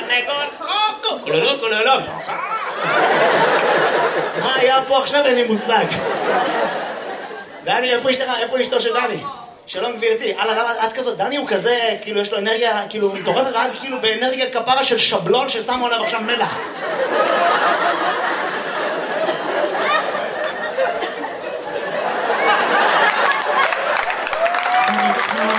כוללו. מה היה פה עכשיו? אין לי מושג. דני, איפה אשתו של דני? שלום גבירתי, את כזאת, דני הוא כזה, כאילו יש לו אנרגיה, כאילו מתעורר רעב, כאילו באנרגיה כפרה של שבלול ששמו עליו עכשיו מלח.